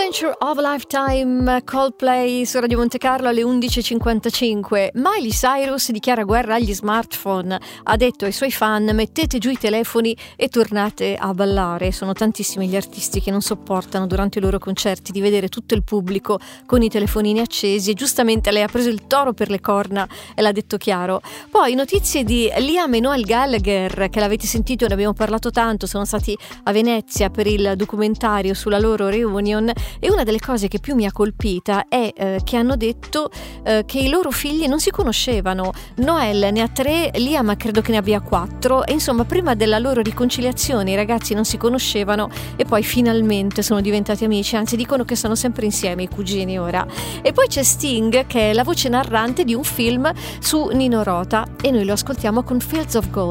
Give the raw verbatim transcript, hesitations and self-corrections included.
Adventure of a Lifetime, Coldplay su Radio Monte Carlo alle undici e cinquantacinque. Miley Cyrus dichiara guerra agli smartphone, ha detto ai suoi fan: mettete giù i telefoni e tornate a ballare. Sono tantissimi gli artisti che non sopportano durante i loro concerti di vedere tutto il pubblico con i telefonini accesi, e giustamente lei ha preso il toro per le corna e l'ha detto chiaro. Poi notizie di Liam e Noel Gallagher, che l'avete sentito, ne abbiamo parlato tanto, sono stati a Venezia per il documentario sulla loro reunion, e una delle cose che più mi ha colpita è eh, che hanno detto eh, che i loro figli non si conoscevano. Noel ne ha tre, Liam credo che ne abbia quattro, e insomma prima della loro riconciliazione i ragazzi non si conoscevano e poi finalmente sono diventati amici, anzi dicono che sono sempre insieme i cugini ora. E poi c'è Sting, che è la voce narrante di un film su Nino Rota, e noi lo ascoltiamo con Fields of Gold.